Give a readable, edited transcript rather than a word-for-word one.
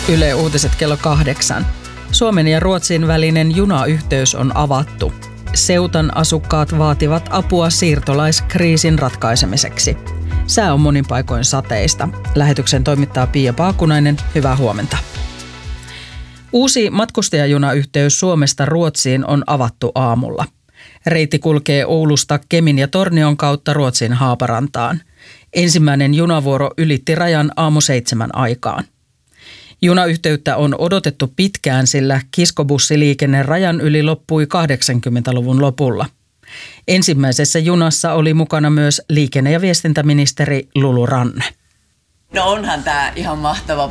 Yle Uutiset kello 8. Suomen ja Ruotsin välinen junayhteys on avattu. Seutan asukkaat vaativat apua siirtolaiskriisin ratkaisemiseksi. Sää on monin paikoin sateista. Lähetyksen toimittaa Pia Paakunainen. Hyvää huomenta. Uusi matkustajajunayhteys Suomesta Ruotsiin on avattu aamulla. Reitti kulkee Oulusta Kemin ja Tornion kautta Ruotsin Haaparantaan. Ensimmäinen junavuoro ylitti rajan aamu 7 aikaan. Junayhteyttä on odotettu pitkään, sillä kiskobussiliikenne rajan yli loppui 80-luvun lopulla. Ensimmäisessä junassa oli mukana myös liikenne- ja viestintäministeri Lulu Ranne. No onhan tämä ihan mahtava